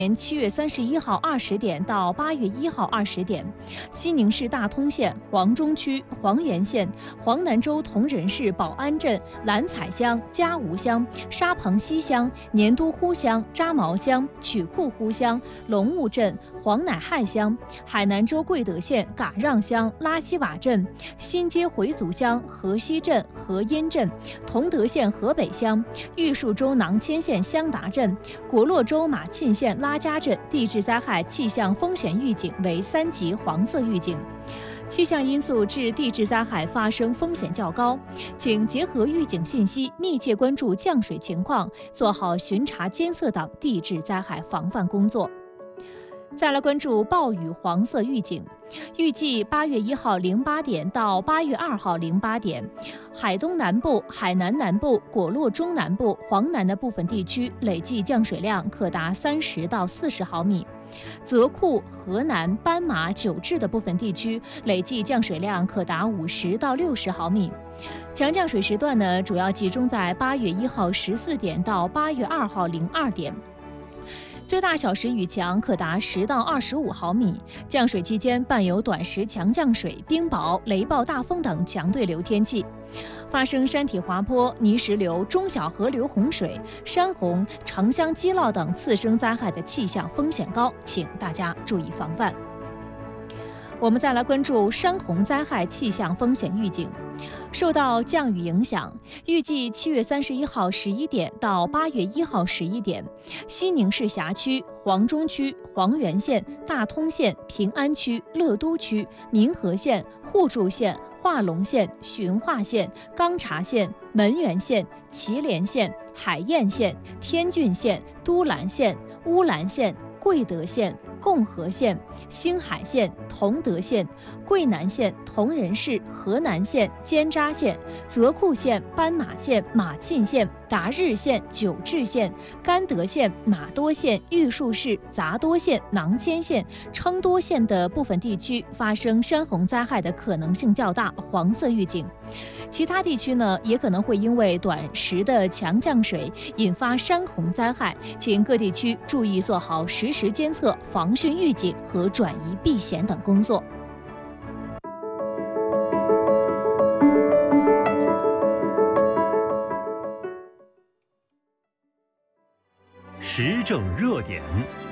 年7月31号20点到8月1号20点，西宁市大通县黄中区黄原县黄南州铜仁市宝安镇蓝彩乡嘉吴乡沙棚西乡年都呼乡扎毛乡曲库呼乡龙雾镇黄乃亥乡海南州贵德县嘎让乡拉西瓦镇新街回族乡河西镇河阴镇同德县河北乡玉树州囊谦县香达镇果洛州马沁县拉家镇地质灾害气象风险预警为3级黄色预警。气象因素致地质灾害发生风险较高，请结合预警信息，密切关注降水情况，做好巡查监测等地质灾害防范工作。再来关注暴雨黄色预警，预计8月1号08点到8月2号08点，海东南部、海南南部、果洛中南部、黄南的部分地区累计降水量可达30到40毫米。泽库、河南、斑马、九治的部分地区累计降水量可达50到60毫米。强降水时段呢，主要集中在8月1号14点到8月2号02点。最大小时雨强可达10到25毫米，降水期间伴有短时强降水、冰雹、雷暴大风等强对流天气，发生山体滑坡、泥石流、中小河流洪水、山洪、城乡积涝等次生灾害的气象风险高，请大家注意防范。我们再来关注山洪灾害气象风险预警。受到降雨影响，预计7月31号11点到8月1号11点，西宁市辖区、黄中区、黄原县、大通县、平安区、乐都区、民和县、互助县、化隆县、循化县、钢察县、门源县、祁连县、海晏县、天峻县、都兰县、乌兰县、贵德县、共和县、兴海县、同德县、桂南县、铜仁市、河南县、尖扎县、泽库县、斑马县、马沁县、达日县、九治县、甘德县、玛多县、玉树市、杂多县、囊谦县、昌多县的部分地区发生山洪灾害的可能性较大，黄色预警。其他地区呢，也可能会因为短时的强降水引发山洪灾害，请各地区注意做好实时监测、防汛预警和转移避险等工作。 时政热点。